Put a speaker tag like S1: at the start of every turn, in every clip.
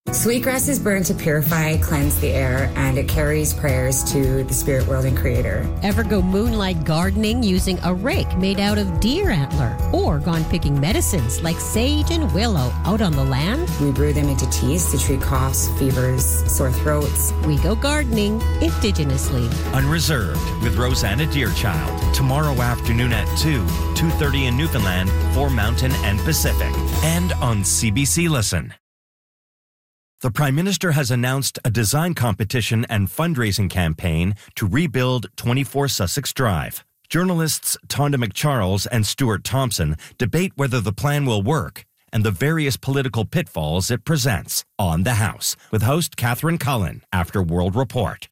S1: Sweetgrass is burned to purify, cleanse the air, and it carries prayers to the spirit world and creator.
S2: Ever go moonlight gardening using a rake made out of deer antler? Or gone picking medicines like sage and willow out on the land?
S1: We brew them into teas to treat coughs, fevers, sore throats.
S2: We go gardening indigenously.
S3: Unreserved with Rosanna Deerchild. Tomorrow afternoon at 2:30 in Newfoundland for Mountain and Pacific. And on CBC Listen. The Prime Minister has announced a design competition and fundraising campaign to rebuild 24 Sussex Drive. Journalists Tonda McCharles and Stuart Thompson debate whether the plan will work and the various political pitfalls it presents on The House with host Catherine Cullen after World Report.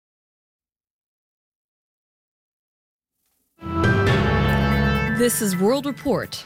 S4: This is World Report.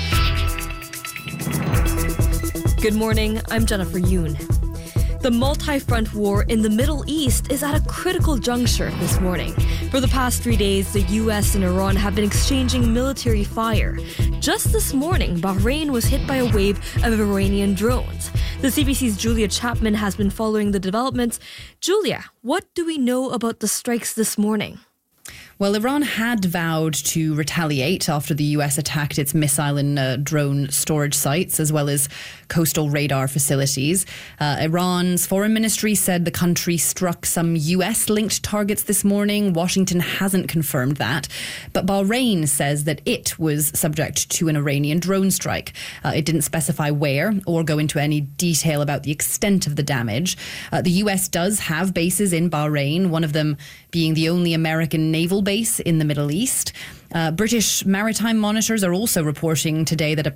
S4: Good morning, I'm Jennifer Yoon. The multi-front war in the Middle East is at a critical juncture this morning. For the past 3 days, the U.S. and Iran have been exchanging military fire. Just this morning, Bahrain was hit by a wave of Iranian drones. The CBC's Julia Chapman has been following the developments. Julia, what do we know about the strikes this morning?
S5: Well, Iran had vowed to retaliate after the US attacked its missile and drone storage sites, as well as coastal radar facilities. Iran's foreign ministry said the country struck some US-linked targets this morning. Washington hasn't confirmed that. But Bahrain says that it was subject to an Iranian drone strike. It didn't specify where or go into any detail about the extent of the damage. The US does have bases in Bahrain, one of them being the only American naval base in the Middle East. British maritime monitors are also reporting today that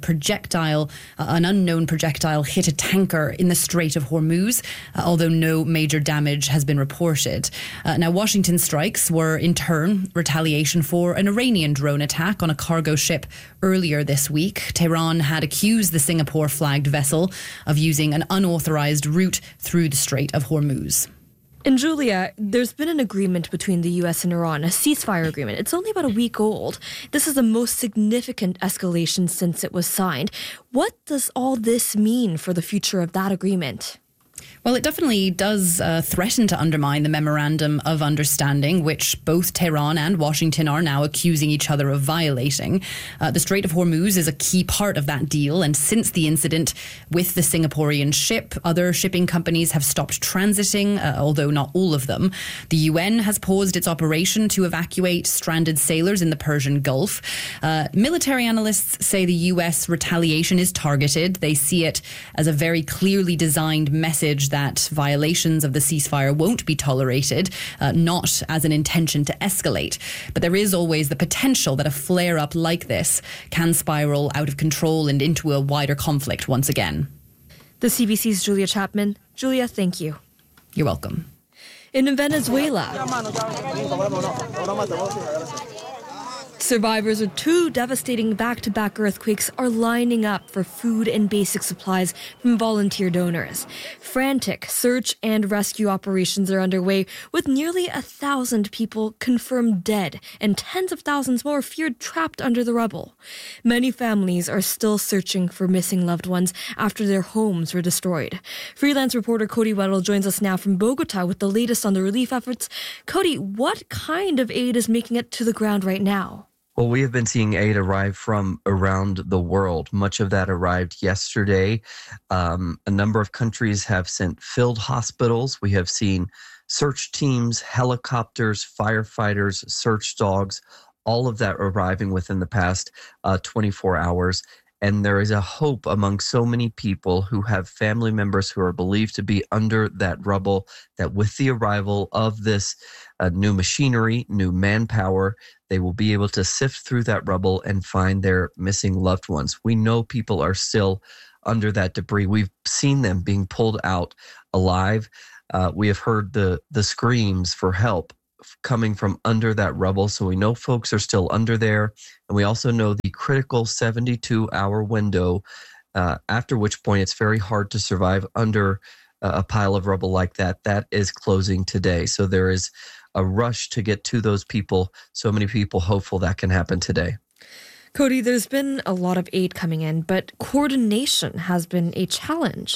S5: an unknown projectile hit a tanker in the Strait of Hormuz, although no major damage has been reported. Now, Washington strikes were in turn retaliation for an Iranian drone attack on a cargo ship earlier this week. Tehran had accused the Singapore-flagged vessel of using an unauthorized route through the Strait of Hormuz.
S4: And Julia, there's been an agreement between the U.S. and Iran, a ceasefire agreement. It's only about a week old. This is the most significant escalation since it was signed. What does all this mean for the future of that agreement?
S5: Well, it definitely does threaten to undermine the Memorandum of Understanding, which both Tehran and Washington are now accusing each other of violating. The Strait of Hormuz is a key part of that deal, and since the incident with the Singaporean ship, other shipping companies have stopped transiting, although not all of them. The UN has paused its operation to evacuate stranded sailors in the Persian Gulf. Military analysts say the US retaliation is targeted. They see it as a very clearly designed message that violations of the ceasefire won't be tolerated, not as an intention to escalate. But there is always the potential that a flare-up like this can spiral out of control and into a wider conflict once again.
S4: The CBC's Julia Chapman. Julia, thank you.
S5: You're welcome.
S4: In Venezuela, survivors of two devastating back-to-back earthquakes are lining up for food and basic supplies from volunteer donors. Frantic search and rescue operations are underway, with nearly 1,000 people confirmed dead and tens of thousands more feared trapped under the rubble. Many families are still searching for missing loved ones after their homes were destroyed. Freelance reporter Cody Weddle joins us now from Bogota with the latest on the relief efforts. Cody, what kind of aid is making it to the ground right now?
S6: Well, we have been seeing aid arrive from around the world. Much of that arrived yesterday. A number of countries have sent filled hospitals. We have seen search teams, helicopters, firefighters, search dogs, all of that arriving within the past 24 hours. And there is a hope among so many people who have family members who are believed to be under that rubble that with the arrival of this new machinery, new manpower, they will be able to sift through that rubble and find their missing loved ones. We know people are still under that debris. We've seen them being pulled out alive. We have heard the screams for help coming from under that rubble. So we know folks are still under there. And we also know the critical 72-hour window, after which point it's very hard to survive under a pile of rubble like that. That is closing today. So there is a rush to get to those people. So many people hopeful that can happen today.
S4: Cody, there's been a lot of aid coming in, but coordination has been a challenge.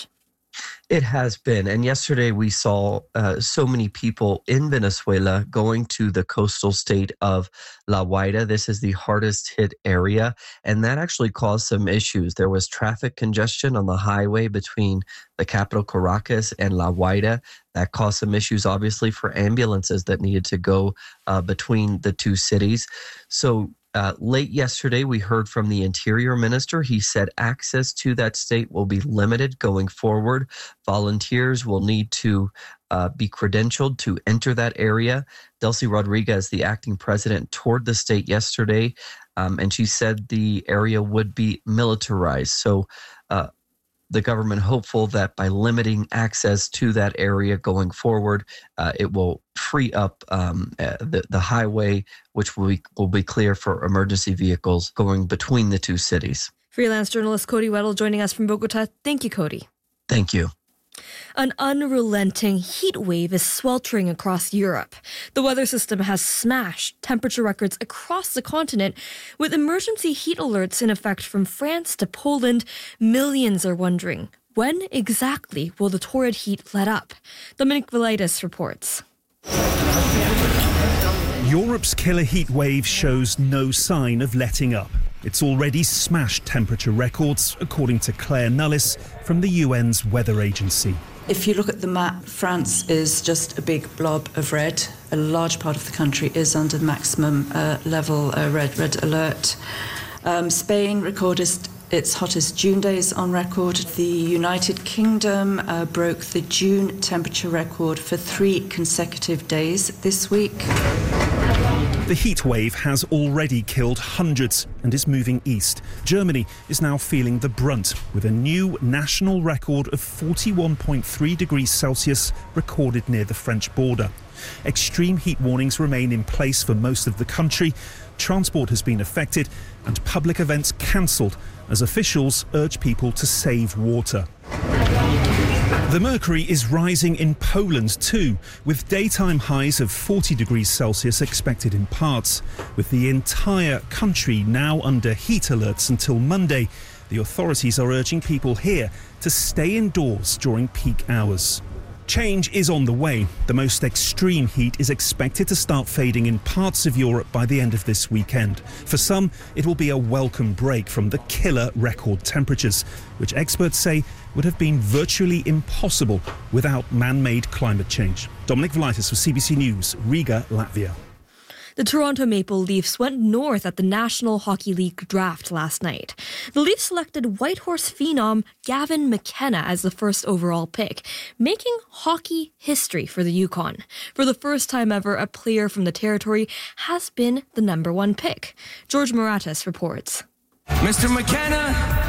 S6: It has been. And yesterday we saw so many people in Venezuela going to the coastal state of La Guaira. This is the hardest hit area. And that actually caused some issues. There was traffic congestion on the highway between the capital Caracas and La Guaira. That caused some issues, obviously, for ambulances that needed to go between the two cities. So late yesterday, we heard from the Interior Minister. He said access to that state will be limited going forward. Volunteers will need to be credentialed to enter that area. Delcy Rodriguez, the acting president, toured the state yesterday, and she said the area would be militarized. So the government hopeful that by limiting access to that area going forward, it will free up the highway, which will be clear for emergency vehicles going between the two cities.
S4: Freelance journalist Cody Weddle joining us from Bogota. Thank you, Cody.
S6: Thank you.
S4: An unrelenting heat wave is sweltering across Europe. The weather system has smashed temperature records across the continent, with emergency heat alerts in effect from France to Poland. Millions are wondering, when exactly will the torrid heat let up? Dominic Velitis reports.
S7: Europe's killer heat wave shows no sign of letting up. It's already smashed temperature records, according to Claire Nullis from the UN's weather agency.
S8: If you look at the map, France is just a big blob of red. A large part of the country is under the maximum level red alert. Spain recorded its hottest June days on record. The United Kingdom broke the June temperature record for 3 consecutive days this week.
S7: The heat wave has already killed hundreds and is moving east. Germany is now feeling the brunt, with a new national record of 41.3 degrees Celsius recorded near the French border. Extreme heat warnings remain in place for most of the country. Transport has been affected and public events cancelled as officials urge people to save water. The mercury is rising in Poland too, with daytime highs of 40 degrees Celsius expected in parts. With the entire country now under heat alerts until Monday, the authorities are urging people here to stay indoors during peak hours. Change is on the way. The most extreme heat is expected to start fading in parts of Europe by the end of this weekend. For some, it will be a welcome break from the killer record temperatures, which experts say would have been virtually impossible without man-made climate change. Dominic Velitis for CBC News, Riga, Latvia.
S4: The Toronto Maple Leafs went north at the National Hockey League draft last night. The Leafs selected Whitehorse phenom Gavin McKenna as the first overall pick, making hockey history for the Yukon. For the first time ever, a player from the territory has been the number 1 pick. George Moratis reports.
S9: Mr. McKenna,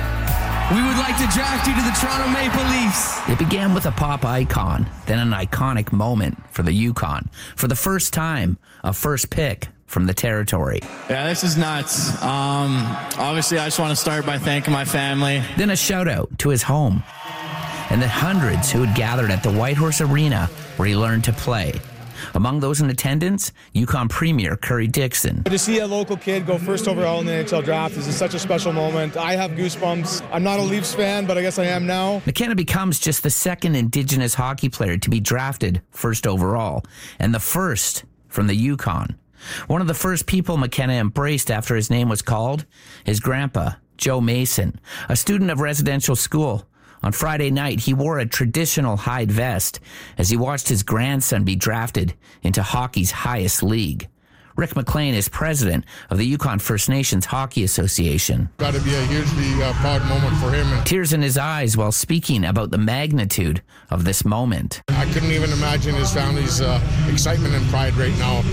S9: we would like to draft you to the Toronto Maple Leafs.
S10: It began with a pop icon, then an iconic moment for the Yukon. For the first time, a first pick from the territory.
S9: Yeah, this is nuts. Obviously, I just want to start by thanking my family.
S10: Then a shout out to his home and the hundreds who had gathered at the Whitehorse Arena where he learned to play. Among those in attendance, Yukon Premier Curry Dixon.
S11: To see a local kid go first overall in the NHL draft is such a special moment. I have goosebumps. I'm not a Leafs fan, but I guess I am now.
S10: McKenna becomes just the second Indigenous hockey player to be drafted first overall, and the first from the Yukon. One of the first people McKenna embraced after his name was called, his grandpa, Joe Mason, a student of residential school. On Friday night, he wore a traditional hide vest as he watched his grandson be drafted into hockey's highest league. Rick McLean is president of the Yukon First Nations Hockey Association.
S12: Got to be a hugely proud moment for him.
S10: Tears in his eyes while speaking about the magnitude of this moment.
S12: I couldn't even imagine his family's excitement and pride right now,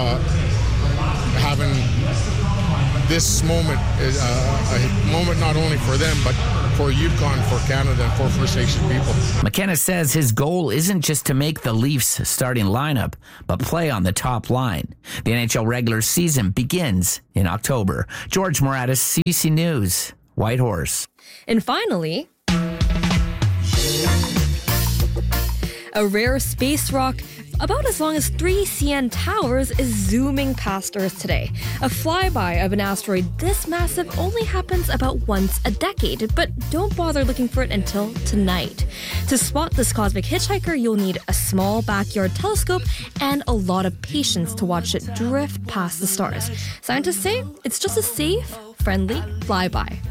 S12: having this moment is a moment not only for them, but for Yukon, for Canada, and for First Nation people.
S10: McKenna says his goal isn't just to make the Leafs starting lineup, but play on the top line. The NHL regular season begins in October. George Moratis, CBC News, Whitehorse.
S4: And finally, a rare space rock about as long as 3 CN towers is zooming past Earth today. A flyby of an asteroid this massive only happens about once a decade, but don't bother looking for it until tonight. To spot this cosmic hitchhiker, you'll need a small backyard telescope and a lot of patience to watch it drift past the stars. Scientists say it's just a safe, friendly flyby.